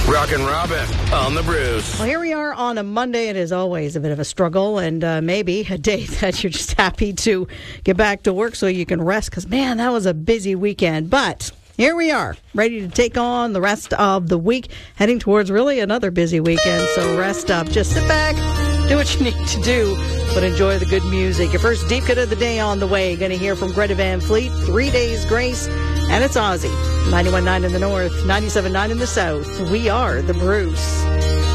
Rockin' Robin on the Bruce. Well, here we are on a Monday. It is always a bit of a struggle and maybe a day that you're just happy to get back to work so you can rest because, man, that was a busy weekend. But here we are, ready to take on the rest of the week, heading towards really another busy weekend. So rest up. Just sit back, do what you need to do, but enjoy the good music. Your first deep cut of the day on the way. Going to hear from Greta Van Fleet, 3 Days Grace, and it's Ozzy. 91.9 in the north, 97.9 in the south. We are the Bruce.